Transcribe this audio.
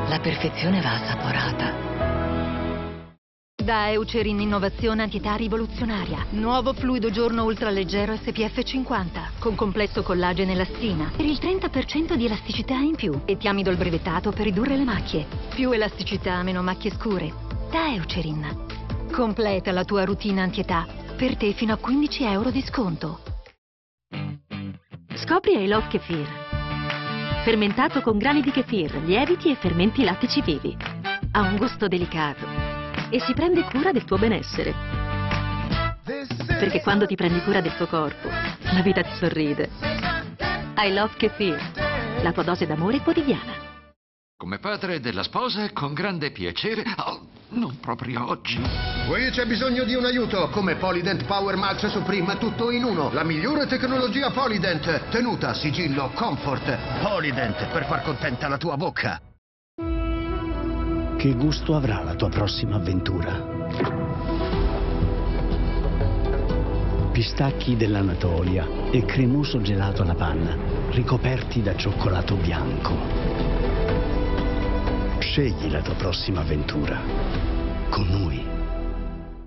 La perfezione va assaporata. Da Eucerin Innovazione Antietà Rivoluzionaria. Nuovo fluido giorno ultraleggero SPF 50 con complesso collagene e elastina per il 30% di elasticità in più e tiamido il brevettato per ridurre le macchie. Più elasticità, meno macchie scure. Da Eucerin. Completa la tua routine antietà. Per te fino a 15 euro di sconto. Scopri I Love Kefir. Fermentato con grani di kefir, lieviti e fermenti lattici vivi. Ha un gusto delicato e si prende cura del tuo benessere. Perché quando ti prendi cura del tuo corpo, la vita ti sorride. I Love Kefir, la tua dose d'amore quotidiana. Come padre della sposa, con grande piacere... Oh, non proprio oggi. Qui c'è bisogno di un aiuto. Come Polydent Power Max Supreme, tutto in uno. La migliore tecnologia Polydent. Tenuta, sigillo, comfort. Polydent, per far contenta la tua bocca. Che gusto avrà la tua prossima avventura? Pistacchi dell'Anatolia e cremoso gelato alla panna, ricoperti da cioccolato bianco. Scegli la tua prossima avventura con noi.